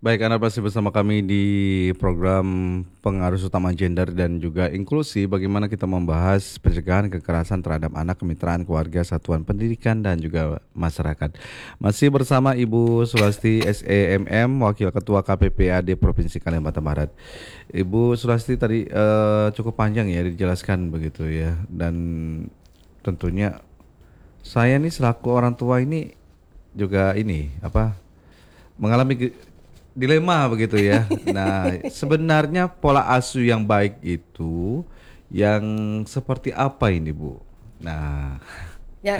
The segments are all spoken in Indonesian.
Baik, Anda masih bersama kami di program Pengaruh Utama Gender dan juga Inklusi. Bagaimana kita membahas pencegahan kekerasan terhadap anak, kemitraan keluarga, satuan pendidikan dan juga masyarakat. Masih bersama Ibu Sulasti SEMM, Wakil Ketua KPPAD Provinsi Kalimantan Barat. Ibu Sulasti tadi cukup panjang ya dijelaskan begitu ya, dan tentunya saya nih selaku orang tua ini juga ini apa mengalami dilema begitu ya. Nah, sebenarnya pola asuh yang baik itu yang seperti apa ini, Bu? Nah, Ya,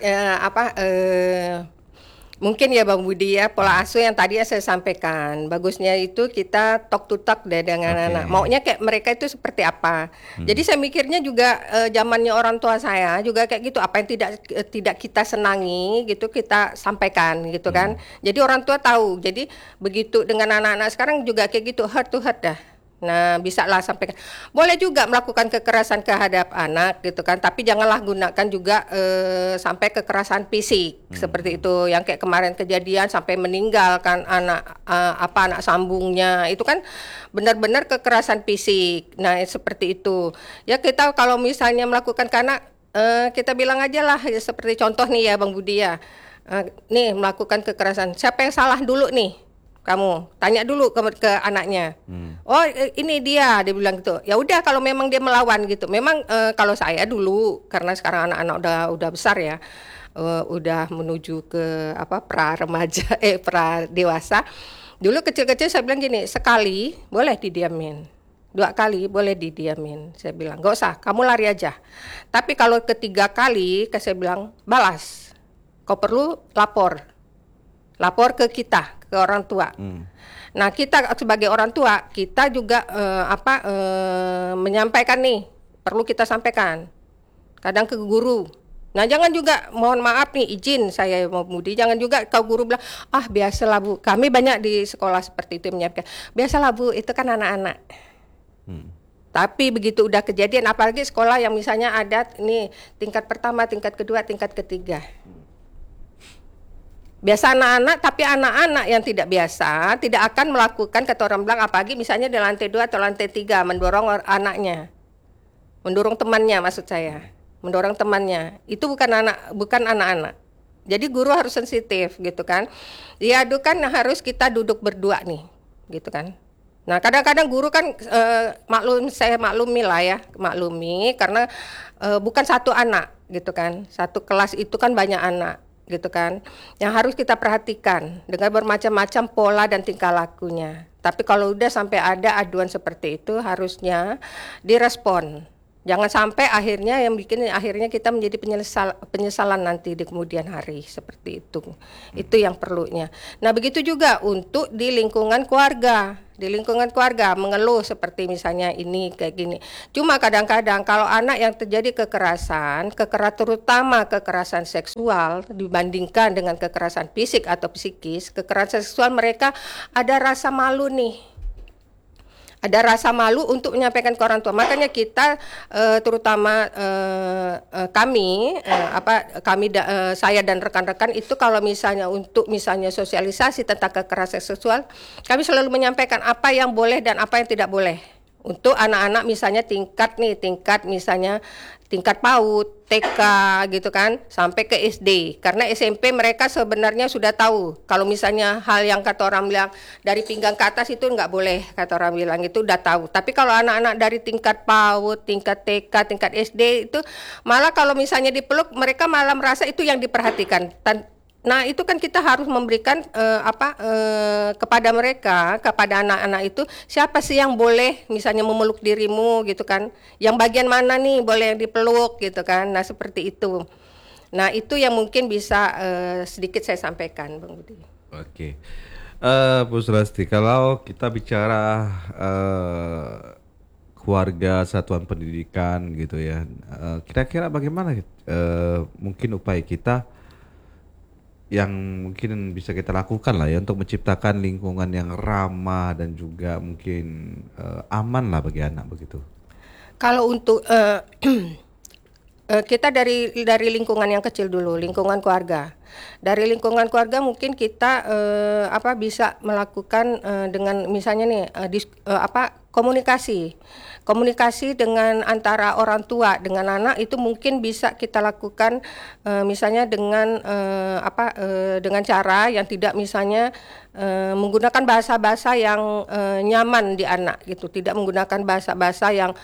mungkin ya Bang Budi ya pola asuh yang tadi saya sampaikan. Bagusnya itu kita talk to talk deh dengan oke. anak. Maunya kayak mereka itu seperti apa. Jadi Hmm. saya mikirnya juga zamannya orang tua saya juga kayak gitu. Apa yang tidak kita senangi gitu kita sampaikan gitu kan. Hmm. Jadi orang tua tahu. Jadi begitu dengan anak-anak sekarang juga kayak gitu, heart to heart dah. Nah, bisa lah sampaikan. Boleh juga melakukan kekerasan terhadap anak gitu kan, tapi janganlah gunakan juga sampai kekerasan fisik seperti itu. Yang kayak kemarin kejadian sampai meninggalkan anak sambungnya. Itu kan benar-benar kekerasan fisik. Nah, seperti itu. Ya kita kalau misalnya melakukan karena kita bilang aja lah ya, seperti contoh nih ya Bang Budi ya. Nih melakukan kekerasan. Siapa yang salah dulu nih? Kamu tanya dulu ke anaknya. Oh ini dia bilang gitu. Ya udah kalau memang dia melawan gitu. Memang kalau saya dulu karena sekarang anak-anak udah besar ya. Udah menuju ke pra remaja pra dewasa. Dulu kecil-kecil saya bilang gini, sekali boleh didiamin. 2 kali boleh didiamin. Saya bilang, "Enggak usah, kamu lari aja." Tapi kalau ketiga kali, saya bilang, "Balas. Kau perlu lapor. Lapor ke kita, ke orang tua." Nah, kita sebagai orang tua, kita juga menyampaikan nih, perlu kita sampaikan. Kadang ke guru. Nah, jangan juga mohon maaf nih, izin saya mau Budi, jangan juga kau guru bilang, "Ah, biasalah Bu." Kami banyak di sekolah seperti itu menyampaikan, "Biasalah Bu, itu kan anak-anak." Tapi begitu udah kejadian, apalagi sekolah yang misalnya ada ini tingkat pertama, tingkat kedua, tingkat ketiga. Biasa anak-anak, tapi anak-anak yang tidak biasa tidak akan melakukan, kata orang bilang, apalagi misalnya di lantai 2 atau lantai 3 mendorong anaknya, mendorong temannya, maksud saya mendorong temannya, itu bukan anak-anak. Jadi guru harus sensitif gitu kan. Diadukan harus kita duduk berdua nih gitu kan. Nah kadang-kadang guru kan saya maklumi lah ya, maklumi karena bukan satu anak gitu kan, satu kelas itu kan banyak anak gitu kan, yang harus kita perhatikan dengan bermacam-macam pola dan tingkah lakunya. Tapi kalau udah sampai ada aduan seperti itu harusnya direspon. Jangan sampai akhirnya kita menjadi penyesalan nanti di kemudian hari seperti itu. Itu yang perlunya. Nah, begitu juga untuk di lingkungan keluarga. Di lingkungan keluarga mengeluh seperti misalnya ini kayak gini. Cuma kadang-kadang kalau anak yang terjadi terutama kekerasan seksual dibandingkan dengan kekerasan fisik atau psikis, kekerasan seksual mereka ada rasa malu nih. Ada rasa malu untuk menyampaikan ke orang tua. Makanya kita terutama saya dan rekan-rekan itu kalau misalnya sosialisasi tentang kekerasan seksual, kami selalu menyampaikan apa yang boleh dan apa yang tidak boleh. Untuk anak-anak misalnya tingkat misalnya tingkat PAUD, TK gitu kan, sampai ke SD. Karena SMP mereka sebenarnya sudah tahu. Kalau misalnya hal yang kata orang bilang dari pinggang ke atas itu nggak boleh, kata orang bilang itu udah tahu. Tapi kalau anak-anak dari tingkat PAUD, tingkat TK, tingkat SD itu malah kalau misalnya dipeluk mereka malah merasa itu yang diperhatikan. Nah itu kan kita harus memberikan kepada mereka, kepada anak-anak itu siapa sih yang boleh misalnya memeluk dirimu gitu kan, yang bagian mana nih boleh yang dipeluk gitu kan. Nah seperti itu. Nah itu yang mungkin bisa sedikit saya sampaikan Bang Budi. Oke. Bu Sulasti, kalau kita bicara keluarga, satuan pendidikan gitu ya, kira-kira bagaimana mungkin upaya kita yang mungkin bisa kita lakukan lah ya untuk menciptakan lingkungan yang ramah dan juga mungkin aman lah bagi anak begitu. Kalau untuk kita dari lingkungan yang kecil dulu, lingkungan keluarga. Dari lingkungan keluarga mungkin kita bisa melakukan dengan misalnya nih komunikasi dengan antara orang tua dengan anak itu mungkin bisa kita lakukan misalnya dengan dengan cara yang tidak misalnya menggunakan bahasa-bahasa yang nyaman di anak gitu, tidak menggunakan bahasa-bahasa yang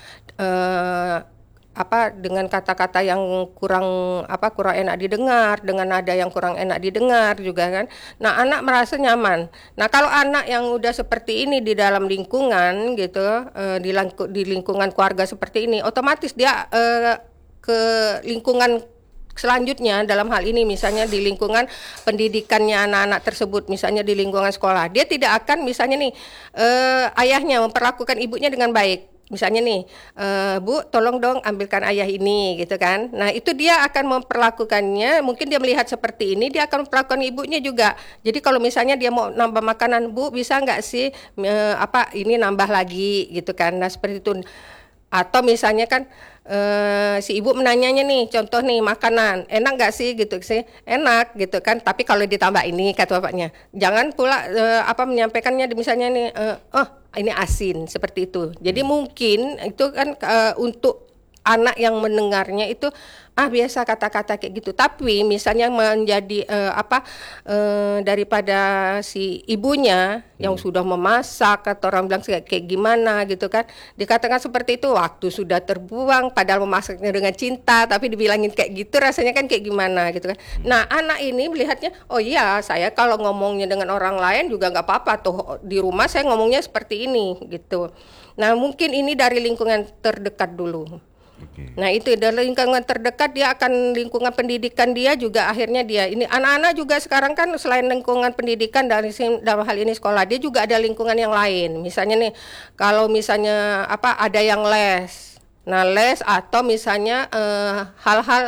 dengan kata-kata yang kurang enak didengar, dengan nada yang kurang enak didengar juga kan. Nah, anak merasa nyaman. Nah, kalau anak yang udah seperti ini di dalam lingkungan gitu, di lingkungan keluarga seperti ini, otomatis dia ke lingkungan selanjutnya, dalam hal ini misalnya di lingkungan pendidikannya anak-anak tersebut, misalnya di lingkungan sekolah, dia tidak akan misalnya nih ayahnya memperlakukan ibunya dengan baik. Misalnya nih, Bu, tolong dong ambilkan ayah ini, gitu kan. Nah, itu dia akan memperlakukannya, mungkin dia melihat seperti ini, dia akan memperlakukan ibunya juga. Jadi kalau misalnya dia mau nambah makanan, Bu, bisa nggak sih, ini nambah lagi, gitu kan. Nah, seperti itu. Atau misalnya kan, si ibu menanyanya nih, contoh nih makanan, enak nggak sih, gitu sih, enak, gitu kan. Tapi kalau ditambah ini, kata bapaknya, jangan pula menyampaikannya misalnya nih, ini asin seperti itu. Jadi mungkin itu kan untuk anak yang mendengarnya itu biasa kata-kata kayak gitu. Tapi misalnya menjadi daripada si ibunya yang sudah memasak atau orang bilang kayak gimana gitu kan, dikatakan seperti itu, waktu sudah terbuang padahal memasaknya dengan cinta, tapi dibilangin kayak gitu rasanya kan kayak gimana gitu kan. Nah, anak ini melihatnya, oh iya, saya kalau ngomongnya dengan orang lain juga nggak apa-apa tuh, di rumah saya ngomongnya seperti ini gitu. Nah, mungkin ini dari lingkungan terdekat dulu. Okay. Nah, itu dari lingkungan terdekat, dia akan lingkungan pendidikan dia juga, akhirnya dia ini anak-anak juga sekarang kan selain lingkungan pendidikan dalam hal ini sekolah, dia juga ada lingkungan yang lain. Misalnya nih, kalau misalnya ada yang les. Nah, les atau misalnya hal-hal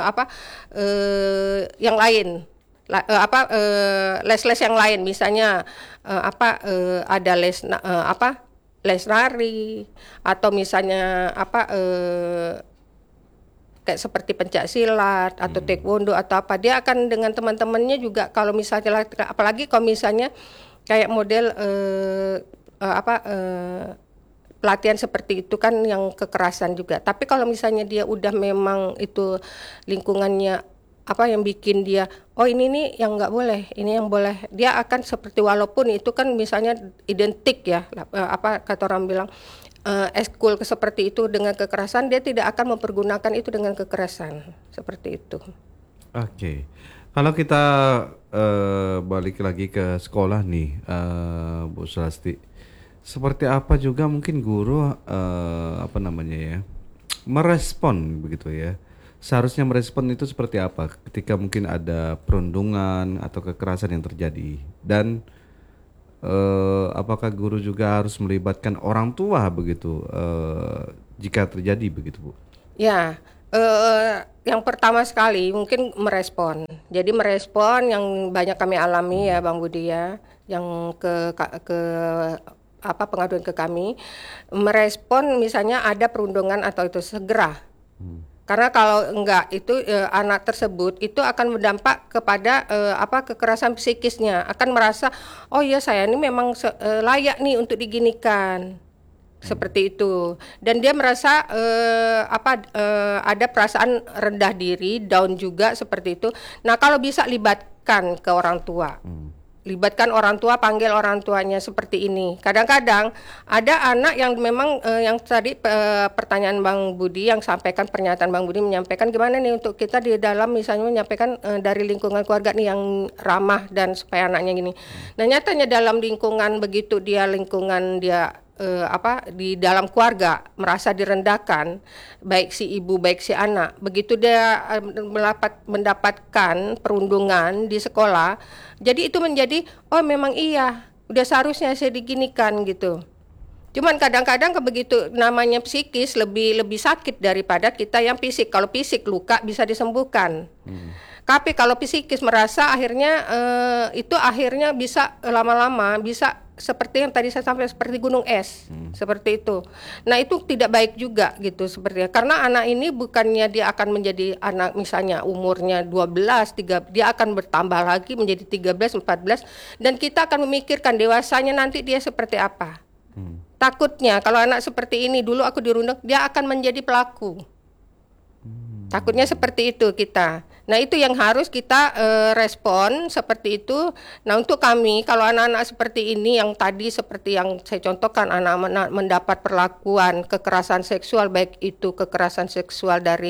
yang lain. Les-les yang lain, misalnya ada les les nari, atau misalnya kayak seperti pencak silat atau taekwondo atau apa, dia akan dengan teman-temannya juga, kalau misalnya apalagi kalau misalnya kayak model pelatihan seperti itu kan yang kekerasan juga. Tapi kalau misalnya dia udah memang itu lingkungannya yang bikin dia, oh ini nih yang nggak boleh, ini yang boleh, dia akan seperti, walaupun itu kan misalnya identik ya, kata orang bilang, ekskul seperti itu dengan kekerasan, dia tidak akan mempergunakan itu dengan kekerasan seperti itu. Oke. Kalau kita balik lagi ke sekolah nih, Bu Sulasti, seperti apa juga mungkin guru merespon begitu ya? Seharusnya merespon itu seperti apa ketika mungkin ada perundungan atau kekerasan yang terjadi, dan apakah guru juga harus melibatkan orang tua begitu jika terjadi begitu, Bu? Ya, yang pertama sekali mungkin merespon. Jadi merespon yang banyak kami alami ya, Bang Budi ya, yang ke pengaduan ke kami, merespon misalnya ada perundungan atau itu segera. Karena kalau enggak itu anak tersebut itu akan berdampak kepada kekerasan psikisnya, akan merasa, oh iya saya ini memang layak nih untuk diginikan. Seperti itu. Dan dia merasa ada perasaan rendah diri, down juga seperti itu. Nah, kalau bisa libatkan ke orang tua. Libatkan orang tua, panggil orang tuanya seperti ini. Kadang-kadang ada anak yang memang yang tadi pertanyaan Bang Budi yang sampaikan, pernyataan Bang Budi menyampaikan gimana nih untuk kita di dalam misalnya menyampaikan dari lingkungan keluarga nih yang ramah dan supaya anaknya gini. Nah, nyatanya dalam lingkungan begitu, lingkungan dia di dalam keluarga merasa direndahkan, baik si ibu baik si anak, begitu dia mendapatkan perundungan di sekolah, jadi itu menjadi, oh memang iya udah seharusnya saya diginikan gitu. Cuman kadang-kadang begitu namanya psikis lebih sakit daripada kita yang fisik. Kalau fisik luka bisa disembuhkan. Tapi kalau psikis merasa akhirnya itu akhirnya bisa lama-lama bisa seperti yang tadi saya sampaikan, seperti gunung es, seperti itu. Nah itu tidak baik juga gitu sepertinya, karena anak ini bukannya dia akan menjadi anak misalnya umurnya 12, 3, dia akan bertambah lagi menjadi 13, 14, dan kita akan memikirkan dewasanya nanti dia seperti apa. Takutnya kalau anak seperti ini, dulu aku dirundung, dia akan menjadi pelaku. Takutnya seperti itu kita. Nah itu yang harus kita respon seperti itu. Nah untuk kami, kalau anak-anak seperti ini yang tadi seperti yang saya contohkan, anak-anak mendapat perlakuan kekerasan seksual, baik itu kekerasan seksual dari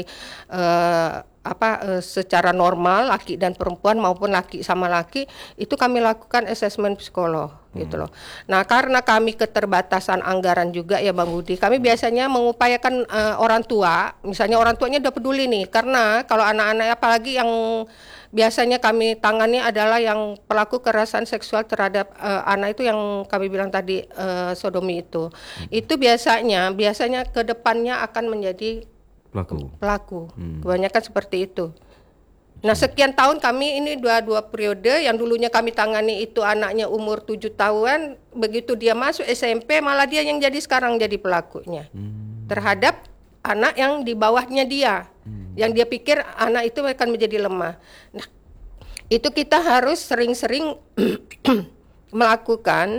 secara normal laki dan perempuan maupun laki sama laki, itu kami lakukan asesmen psikolog gitu loh. Nah karena kami keterbatasan anggaran juga ya Bang Budi, kami biasanya mengupayakan orang tua, misalnya orang tuanya udah peduli nih, karena kalau anak-anak apalagi yang biasanya kami tangani adalah yang pelaku kekerasan seksual terhadap anak itu yang kami bilang tadi sodomi itu biasanya ke depannya akan menjadi pelaku. Kebanyakan seperti itu. Nah sekian tahun kami ini dua periode, yang dulunya kami tangani itu anaknya umur 7 tahun, begitu dia masuk SMP malah dia yang sekarang jadi pelakunya terhadap anak yang di bawahnya dia, yang dia pikir anak itu akan menjadi lemah. Nah itu kita harus sering-sering melakukan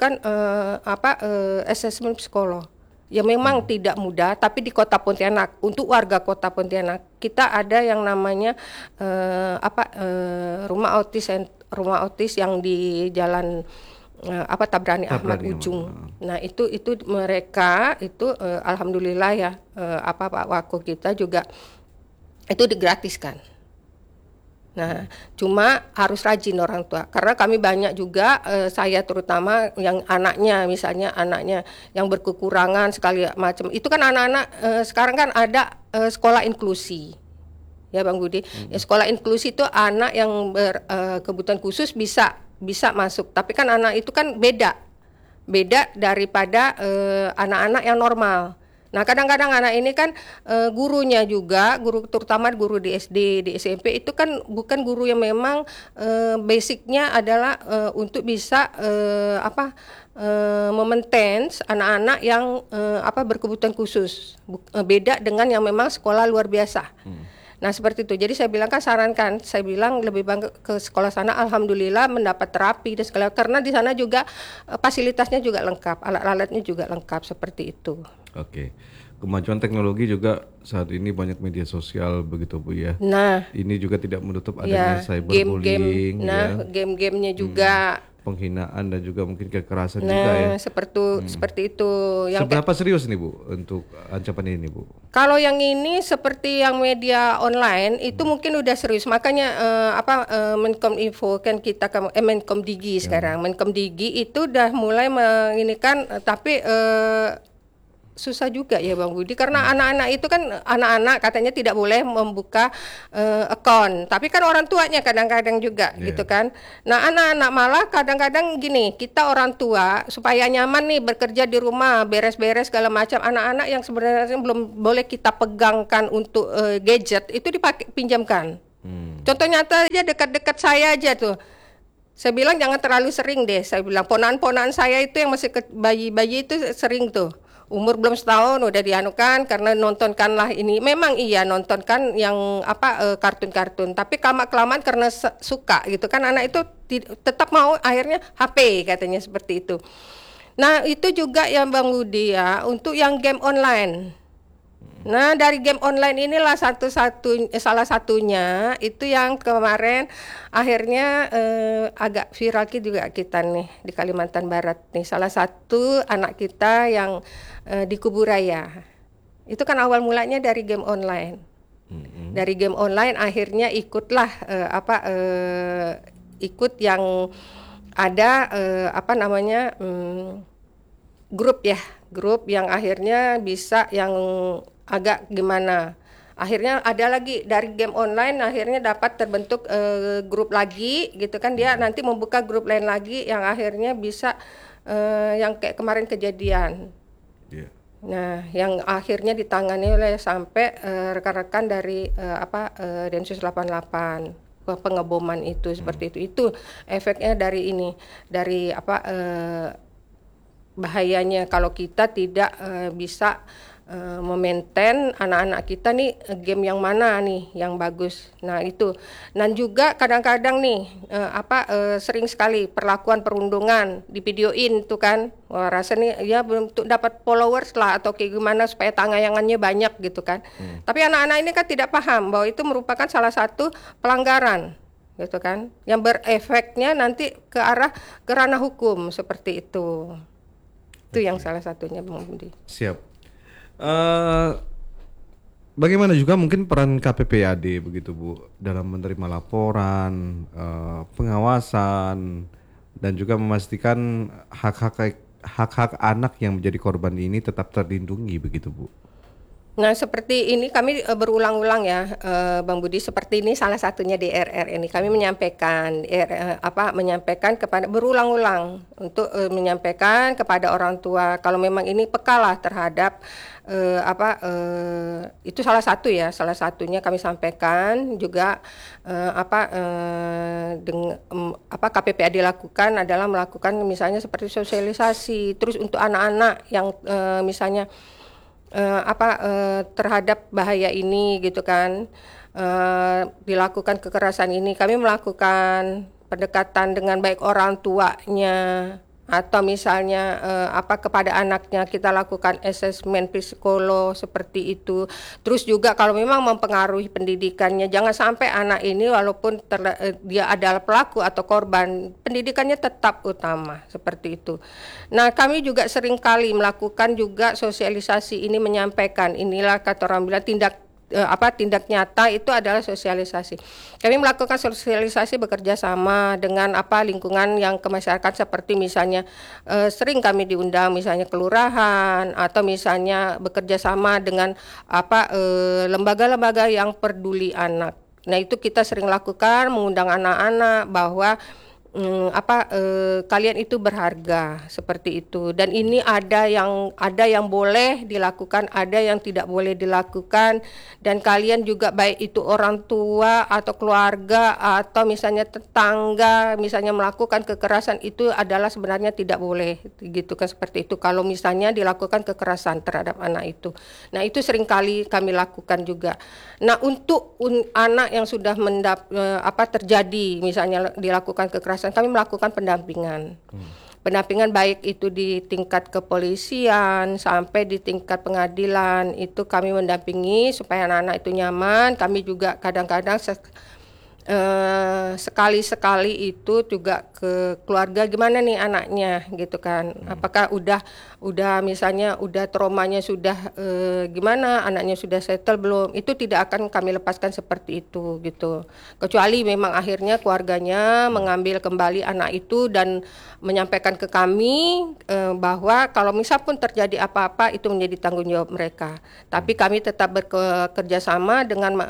asesmen psikolog. Ya memang tidak mudah, tapi di Kota Pontianak, untuk warga Kota Pontianak kita ada yang namanya rumah autis yang di Jalan Tabrani Ahmad Ujung. Nah itu mereka itu alhamdulillah ya Pak Wako kita juga itu digratiskan. Nah, cuma harus rajin orang tua, karena kami banyak juga saya terutama yang misalnya anaknya yang berkekurangan sekali macam. Itu kan anak-anak sekarang kan ada sekolah inklusi. Ya Bang Budi. Ya, sekolah inklusi itu anak yang berkebutuhan khusus bisa masuk, tapi kan anak itu kan beda daripada anak-anak yang normal. Nah kadang-kadang anak ini kan gurunya juga, terutama guru di SD, di SMP itu kan bukan guru yang memang basicnya adalah untuk bisa memaintain anak-anak yang berkebutuhan khusus, beda dengan yang memang sekolah luar biasa. Nah seperti itu. Jadi saya bilang lebih banyak ke sekolah sana, alhamdulillah mendapat terapi dan segala, karena di sana juga fasilitasnya juga lengkap, alat-alatnya juga lengkap seperti itu. Oke. Kemajuan teknologi juga saat ini banyak media sosial begitu Bu ya. Nah, ini juga tidak menutup adanya cyberbullying, game-gamenya juga, penghinaan dan juga mungkin kekerasan juga ya. Seperti itu. Seberapa serius nih Bu untuk ancaman ini Bu? Kalau yang ini seperti yang media online itu mungkin udah serius. Makanya Menkominfo kan kita Menkomdigi sekarang. Menkomdigi itu udah mulai menginikan, tapi susah juga ya Bang Budi, karena anak-anak itu kan katanya tidak boleh membuka account, tapi kan orang tuanya kadang-kadang juga gitu kan. Nah anak-anak malah kadang-kadang gini, kita orang tua supaya nyaman nih bekerja di rumah, beres-beres segala macam, anak-anak yang sebenarnya belum boleh kita pegangkan untuk gadget itu pinjamkan. Contoh nyata aja dekat-dekat saya aja tuh. Saya bilang jangan terlalu sering deh. Saya bilang ponaan-ponaan saya itu yang masih bayi-bayi itu sering tuh. Umur belum setahun udah dianukan karena nontonkanlah ini. Memang iya nontonkan yang kartun-kartun, tapi kelamaan karena suka gitu kan, anak itu tetap mau akhirnya HP katanya seperti itu. Nah, itu juga yang Bang Budi ya, untuk yang game online. Nah, dari game online inilah salah satunya itu yang kemarin akhirnya agak viral juga kita nih di Kalimantan Barat nih. Salah satu anak kita yang di Kuburaya. Itu kan awal mulanya dari game online. Dari game online akhirnya ikutlah ikut yang ada grup yang akhirnya bisa yang agak gimana. Akhirnya ada lagi dari game online, akhirnya dapat terbentuk grup lagi gitu kan, dia nanti membuka grup lain lagi yang akhirnya bisa yang kayak kemarin kejadian. Nah, yang akhirnya ditangani oleh sampai rekan-rekan dari Densus 88. pengeboman itu seperti itu. Itu efeknya dari ini, dari bahayanya kalau kita tidak bisa memaintain anak-anak kita nih game yang mana nih yang bagus. Nah itu. Dan juga kadang-kadang nih sering sekali perlakuan perundungan di videoin tuh kan. Wah, rasa nih ya untuk dapat followers lah atau kayak gimana supaya tayangannya banyak gitu kan. Tapi anak-anak ini kan tidak paham bahwa itu merupakan salah satu pelanggaran gitu kan. Yang berefeknya nanti ke ranah hukum seperti itu. Itu yang salah satunya Bang Budi. Siap. Bagaimana juga mungkin peran KPPAD begitu Bu dalam menerima laporan, pengawasan dan juga memastikan hak-hak anak yang menjadi korban ini tetap terlindungi begitu Bu. Nah seperti ini kami berulang-ulang ya Bang Budi, seperti ini salah satunya di RR ini kami menyampaikan menyampaikan kepada berulang-ulang untuk menyampaikan kepada orang tua kalau memang ini pekalah terhadap itu salah satunya kami sampaikan juga KPPAD lakukan adalah melakukan misalnya seperti sosialisasi terus untuk anak-anak yang misalnya terhadap bahaya ini gitu kan, dilakukan kekerasan ini kami melakukan pendekatan dengan baik orang tuanya atau misalnya kepada anaknya kita lakukan asesmen psikolog seperti itu. Terus juga kalau memang mempengaruhi pendidikannya, jangan sampai anak ini walaupun dia adalah pelaku atau korban, pendidikannya tetap utama seperti itu. Nah kami juga sering kali melakukan juga sosialisasi ini, menyampaikan inilah kata orang bilang tindak nyata itu adalah sosialisasi. Kami melakukan sosialisasi bekerja sama dengan lingkungan yang kemasyarakat seperti misalnya sering kami diundang misalnya kelurahan atau misalnya bekerja sama dengan lembaga-lembaga yang peduli anak. Nah itu kita sering lakukan, mengundang anak-anak bahwa kalian itu berharga seperti itu, dan ini ada yang boleh dilakukan, ada yang tidak boleh dilakukan, dan kalian juga baik itu orang tua atau keluarga atau misalnya tetangga misalnya melakukan kekerasan itu adalah sebenarnya tidak boleh gitu kan, seperti itu kalau misalnya dilakukan kekerasan terhadap anak itu. Nah itu sering kali kami lakukan juga. Nah untuk anak yang sudah terjadi misalnya dilakukan kekerasan, kami melakukan pendampingan. Pendampingan baik itu di tingkat kepolisian sampai di tingkat pengadilan, itu kami mendampingi supaya anak-anak itu nyaman. Kami juga kadang-kadang sekali-sekali itu juga ke keluarga, gimana nih anaknya gitu kan, apakah udah misalnya udah traumanya sudah gimana, anaknya sudah settle belum, itu tidak akan kami lepaskan seperti itu gitu, kecuali memang akhirnya keluarganya mengambil kembali anak itu dan menyampaikan ke kami bahwa kalau misal pun terjadi apa-apa itu menjadi tanggung jawab mereka. Tapi kami tetap bekerja sama dengan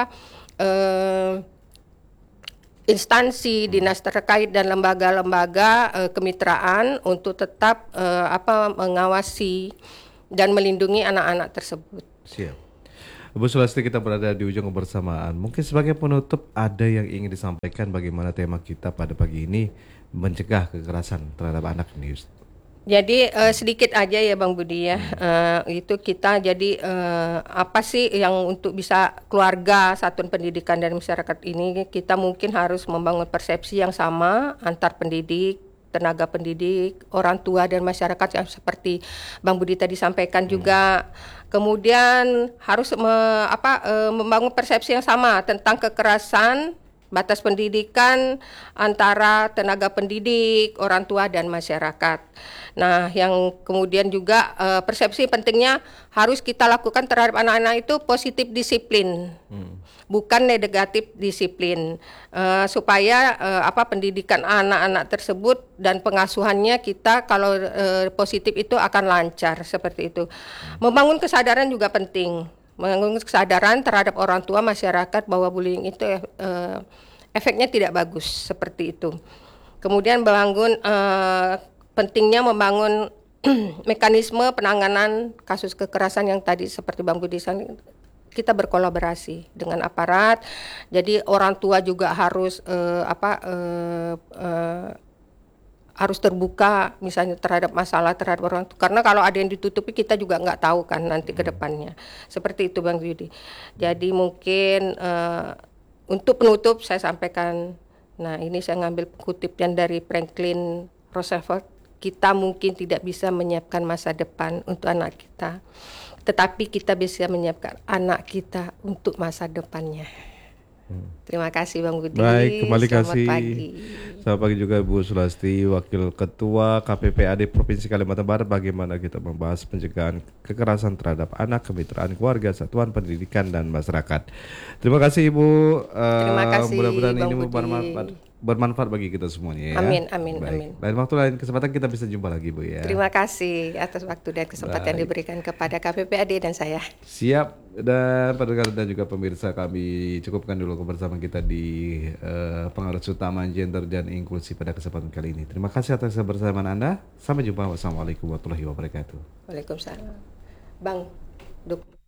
instansi dinas terkait dan lembaga-lembaga kemitraan untuk tetap mengawasi dan melindungi anak-anak tersebut. Siap. Bu Sulasti, kita berada di ujung kebersamaan. Mungkin sebagai penutup ada yang ingin disampaikan bagaimana tema kita pada pagi ini mencegah kekerasan terhadap anak ini. Jadi sedikit aja ya Bang Budi ya, itu kita jadi apa sih yang untuk bisa keluarga, satuan pendidikan dan masyarakat ini, kita mungkin harus membangun persepsi yang sama antar pendidik, tenaga pendidik, orang tua dan masyarakat yang seperti Bang Budi tadi sampaikan juga. Kemudian harus membangun persepsi yang sama tentang kekerasan, batas pendidikan antara tenaga pendidik, orang tua dan masyarakat. Nah, yang kemudian juga persepsi pentingnya harus kita lakukan terhadap anak-anak itu positif disiplin, bukan negatif disiplin, supaya pendidikan anak-anak tersebut dan pengasuhannya kita kalau positif itu akan lancar seperti itu. Membangun kesadaran juga penting. Membangun kesadaran terhadap orang tua, masyarakat bahwa bullying itu efeknya tidak bagus seperti itu. Kemudian pentingnya membangun mekanisme penanganan kasus kekerasan yang tadi seperti Bang Budi kita berkolaborasi dengan aparat. Jadi orang tua juga harus harus terbuka misalnya terhadap masalah terhadap orang tua. Karena kalau ada yang ditutupi kita juga nggak tahu kan nanti ke depannya. Seperti itu Bang Yudi. Jadi mungkin untuk penutup saya sampaikan, nah ini saya ngambil kutipan dari Franklin Roosevelt, kita mungkin tidak bisa menyiapkan masa depan untuk anak kita, tetapi kita bisa menyiapkan anak kita untuk masa depannya. Terima kasih Bang Budi. Baik, kembali Selamat kasih. pagi. Selamat pagi juga Bu Sulasti, Wakil Ketua KPPAD Provinsi Kalimantan Barat. Bagaimana kita membahas pencegahan kekerasan terhadap anak, kemitraan keluarga, satuan pendidikan dan masyarakat. Terima kasih Ibu. Terima kasih, Mudah-mudahan Bang ini Budi. bermanfaat bagi kita semuanya ya. Amin, amin, Baik. amin. Lain waktu, lain kesempatan kita bisa jumpa lagi Bu ya. Terima kasih atas waktu dan kesempatan yang diberikan kepada KPPAD dan saya. Siap. Dan pendengar dan juga pemirsa, kami cukupkan dulu kebersamaan kita di Pengarus Utama Gender dan Inklusi pada kesempatan kali ini. Terima kasih atas kebersamaan Anda. Sampai jumpa. Wassalamualaikum warahmatullahi wabarakatuh. Waalaikumsalam. Bang, Duk.